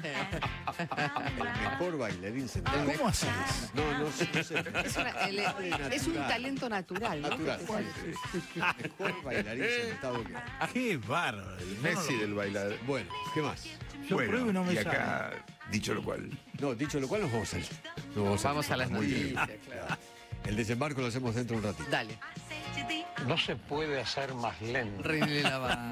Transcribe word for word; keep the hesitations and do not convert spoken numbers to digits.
El mejor bailarín sentado. ¿Cómo haces? No, no, sé, no sé. Es, una- el- es un talento natural, ¿no? Natural. Sí, sí. El mejor bailarín sentado que hay. Qué bárbaro. Messi del bailador. Bueno, ¿qué más? Yo pruebo y no me y acá, dicho lo cual, No, dicho lo cual, nos vamos a ir. Nos vamos, Vamos a las Muy bien. noticias, claro. El desembarco lo hacemos dentro de un ratito. Dale. No se puede hacer más lento. René Laván.